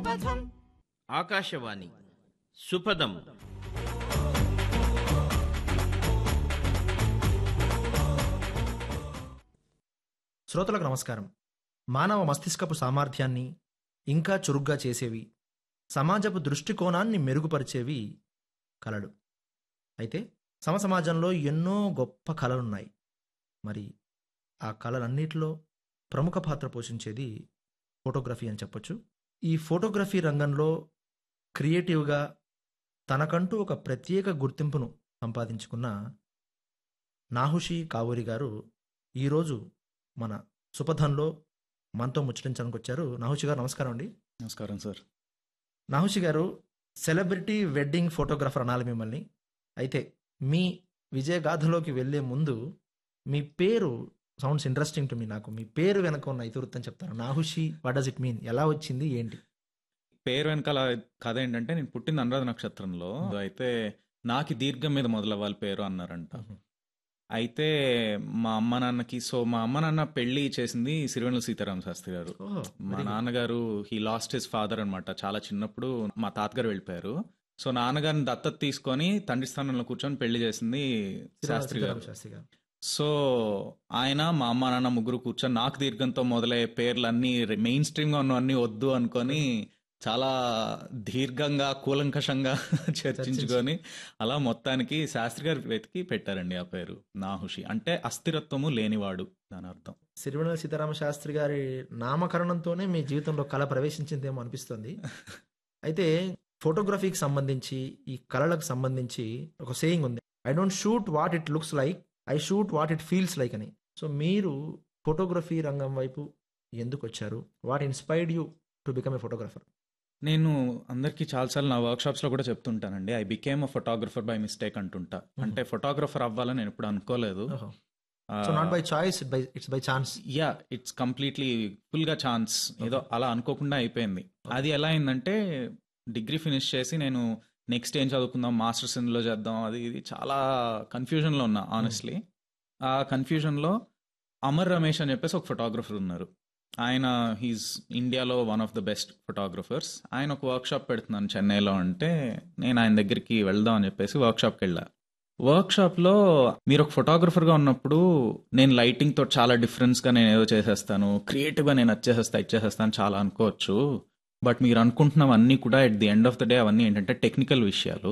ఆకాశవాణి సుపదం. శ్రోతలకు నమస్కారం. మానవ మస్తిష్కపు సామర్థ్యాన్ని ఇంకా చురుగ్గా చేసేవి, సమాజపు దృష్టికోణాన్ని మెరుగుపరిచేవి కళలు. అయితే సమాజంలో ఎన్నో గొప్ప కళలున్నాయి. మరి ఆ కళలన్నిటిలో ప్రముఖ పాత్ర పోషించేది ఫోటోగ్రఫీ అని చెప్పొచ్చు. ఈ ఫోటోగ్రఫీ రంగంలో క్రియేటివ్గా తనకంటూ ఒక ప్రత్యేక గుర్తింపును సంపాదించుకున్న నాహుషి కావూరి గారు ఈరోజు మన సుపథంలో మనతో ముచ్చటించడానికి వచ్చారు. నాహుషి గారు నమస్కారం అండి. నమస్కారం సార్. నాహుషి గారు సెలబ్రిటీ వెడ్డింగ్ ఫోటోగ్రాఫర్ అనాలి మిమ్మల్ని. అయితే మీ విజయగాథలోకి వెళ్ళే ముందు మీ పేరు సౌండ్స్ ఇంట్రెస్టింగ్ టు మీ. నాకు మీ పేరు వెనక ఉన్న ఇతివృత్తం చెప్తారు. నాహుషి, వాట్ డస్ ఇట్ మీన్? ఎలా వచ్చింది, ఏంటి? పేరు వెనకాల కథ ఏంటంటే, నేను పుట్టింది అనురాధ నక్షత్రంలో. అయితే నాకు దీర్ఘం మీద మొదలవ్వాలి పేరు అన్నారంట. అయితే మా అమ్మ నాన్న పెళ్లి చేసింది సిరివెన్నెల సీతారామ శాస్త్రి గారు. మా నాన్నగారు హీ లాస్ట్ హిస్ ఫాదర్ అనమాట. చాలా చిన్నప్పుడు మా తాతగారు వెళ్ళిపోయారు. సో నాన్నగారిని దత్తత తీసుకొని తండ్రి స్థానంలో కూర్చొని పెళ్లి చేసింది శాస్త్రి గారు. సో ఆయన మా అమ్మ నాన్న ముగ్గురు కూర్చొని నాకు దీర్ఘంతో మొదలయ్యే పేర్లన్నీ మెయిన్ స్ట్రీమ్ గా ఉన్నవన్నీ వద్దు అనుకొని చాలా దీర్ఘంగా కూలంకషంగా చర్చించుకొని అలా మొత్తానికి శాస్త్రి గారు వెతికి పెట్టారండి ఆ పేరు నాహుషి. అంటే అస్థిరత్వము లేనివాడు దాని అర్థం. సిరివెన్నెల సీతారామ శాస్త్రి గారి నామకరణంతోనే మీ జీవితంలో కళ ప్రవేశించిందేమో అనిపిస్తుంది. అయితే ఫోటోగ్రఫీకి సంబంధించి, ఈ కళలకు సంబంధించి ఒక సేయింగ్ ఉంది, I don't shoot what it looks like, I shoot what it feels like అని. సో మీరు ఫోటోగ్రఫీ రంగం వైపు ఎందుకు వచ్చారు? What inspired you to become a photographer? నేను అందరికీ చాలాసార్లు నా వర్క్షాప్స్ లో కూడా చెప్తుంటానండి, I became a photographer by mistake అంటుంటా. అంటే ఫోటోగ్రఫర్ అవ్వాలని నేను ఎప్పుడు అనుకోలేదు. So not by choice, it's by chance. Yeah, it's completely full గా ఛాన్స్. ఏదో అలా అనుకోకుండా అయిపోయింది. అది ఎలా అయిందంటే, డిగ్రీ ఫినిష్ చేసి నేను నెక్స్ట్ ఏం చదువుకుందాం, మాస్టర్స్ ఇందులో చేద్దాం, అది ఇది చాలా కన్ఫ్యూజన్లో ఉన్నా ఆనెస్ట్లీ. ఆ కన్ఫ్యూజన్లో అమర్ రమేష్ అని చెప్పేసి ఒక ఫోటోగ్రఫర్ ఉన్నారు. ఆయన హీస్ ఇండియాలో one of the best photographers. ఆయన ఒక వర్క్షాప్ పెడుతున్నాను చెన్నైలో అంటే, నేను ఆయన దగ్గరికి వెళ్దాం అని చెప్పేసి వర్క్షాప్కి వెళ్ళా. వర్క్షాప్లో మీరు ఒక ఫోటోగ్రఫర్గా ఉన్నప్పుడు నేను లైటింగ్తో చాలా డిఫరెన్స్గా నేను ఏదో చేసేస్తాను, క్రియేటివ్గా నేను ఇచ్చేసేస్తాను చాలా అనుకోవచ్చు. బట్ మీరు అనుకుంటున్నవన్నీ కూడా at the end of the day అవన్నీ ఏంటంటే టెక్నికల్ విషయాలు.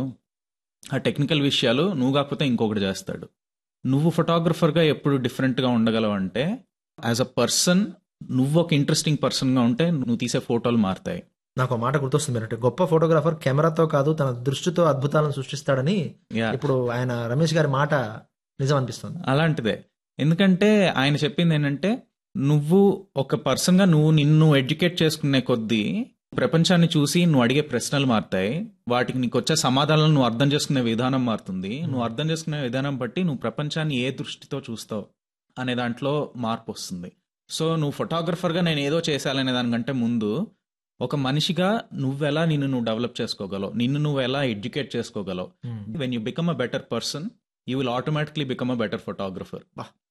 ఆ టెక్నికల్ విషయాలు నువ్వు కాకపోతే ఇంకొకటి చేస్తాడు. నువ్వు ఫోటోగ్రఫర్గా ఎప్పుడు డిఫరెంట్గా ఉండగలవు అంటే, యాజ్ అ పర్సన్ నువ్వు ఒక ఇంట్రెస్టింగ్ పర్సన్గా ఉంటే నువ్వు తీసే ఫోటోలు మారుతాయి. నాకు మాట గుర్తొస్తుంది అంటే, గొప్ప ఫోటోగ్రాఫర్ కెమెరాతో కాదు తన దృష్టితో అద్భుతాలను సృష్టిస్తాడని. ఇప్పుడు ఆయన రమేష్ గారి మాట నిజం అనిపిస్తుంది. అలాంటిదే. ఎందుకంటే ఆయన చెప్పింది ఏంటంటే, నువ్వు ఒక పర్సన్గా నిన్ను ఎడ్యుకేట్ చేసుకునే కొద్దీ ప్రపంచాన్ని చూసి నువ్వు అడిగే ప్రశ్నలు మారుతాయి. వాటికి నీకు వచ్చే సమాధానాలు నువ్వు అర్థం చేసుకునే విధానం మారుతుంది. నువ్వు అర్థం చేసుకునే విధానం బట్టి నువ్వు ప్రపంచాన్ని ఏ దృష్టితో చూస్తావు అనే దాంట్లో మార్పు వస్తుంది. సో నువ్వు ఫోటోగ్రఫర్గా నేను ఏదో చేశాలనే దానికంటే ముందు ఒక మనిషిగా నువ్వెలా నిన్ను డెవలప్ చేసుకోగలవు, నిన్ను నువ్వు ఎలా educate చేసుకోగలవు. When you become a better person you will automatically become a better photographer.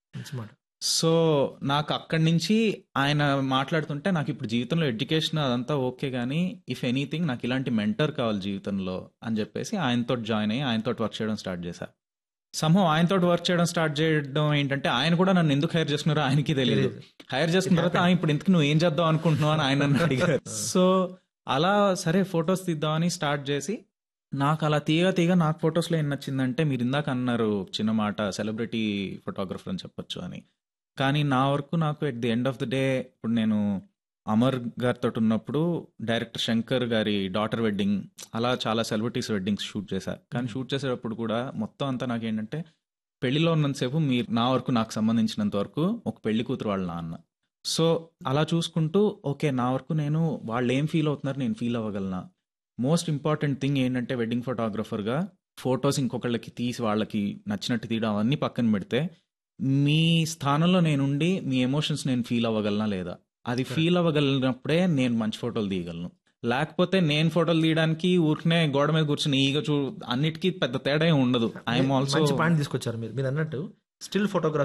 So నాకు అక్కడి నుంచి ఆయన మాట్లాడుతుంటే, నాకు ఇప్పుడు జీవితంలో ఎడ్యుకేషన్ అదంతా ఓకే, కానీ ఇఫ్ ఎనీథింగ్ నాకు ఇలాంటి మెంటర్ కావాలి జీవితంలో అని చెప్పేసి ఆయనతో జాయిన్ అయ్యి ఆయనతో వర్క్ చేయడం స్టార్ట్ చేశా. సంభవం ఆయనతో వర్క్ చేయడం స్టార్ట్ చేయడం ఏంటంటే, ఆయన కూడా నన్ను ఎందుకు హైర్ చేసుకున్నారో ఆయనకి తెలియదు. హైర్ చేసుకున్న తర్వాత ఇప్పుడు ఎందుకు నువ్వు ఏం చేద్దాం అనుకుంటున్నావు అని ఆయన నన్ను అడిగారు. సో అలా సరే ఫొటోస్ తీద్దామని స్టార్ట్ చేసి, నాకు అలా తీయగా నాకు ఫొటోస్లో ఏం నచ్చిందంటే, మీరు ఇందాక అన్నారు చిన్న మాట, సెలబ్రిటీ ఫోటోగ్రఫర్ అని చెప్పొచ్చు అని. కానీ నా వరకు నాకు at the end of the day, ఇప్పుడు నేను అమర్ గారితో ఉన్నప్పుడు డైరెక్టర్ శంకర్ గారి డాటర్ వెడ్డింగ్, అలా చాలా సెలబ్రిటీస్ వెడ్డింగ్స్ షూట్ చేశా. కానీ షూట్ చేసేటప్పుడు కూడా మొత్తం అంతా నాకేంటంటే, పెళ్లిలో ఉన్నంతసేపు మీరు నా వరకు నాకు సంబంధించినంత వరకు ఒక పెళ్లి కూతురు వాళ్ళ నాన్న. సో అలా చూసుకుంటూ ఓకే, నా వరకు నేను వాళ్ళు ఏం ఫీల్ అవుతున్నారు నేను ఫీల్ అవ్వగలనా. మోస్ట్ ఇంపార్టెంట్ థింగ్ ఏంటంటే, వెడ్డింగ్ ఫోటోగ్రఫర్గా ఫొటోస్ ఇంకొకళ్ళకి తీసి వాళ్ళకి నచ్చినట్టు తీయడం అవన్నీ పక్కన పెడితే, మీ స్థానంలో నేనుండి మీ ఎమోషన్స్ నేను ఫీల్ అవ్వగలనా లేదా, అది ఫీల్ అవ్వగలిగినప్పుడే నేను మంచి ఫోటోలు తీయగలను. లేకపోతే నేను ఫోటోలు తీయడానికి ఊరికనే గోడ మీద కూర్చుని అన్నిటికీ పెద్ద తేడా ఉండదు. ఐఎమ్ ఆల్సో మంచి పాయింట్ తీసుకొచ్చారు మీరు అన్నట్టు. Still photography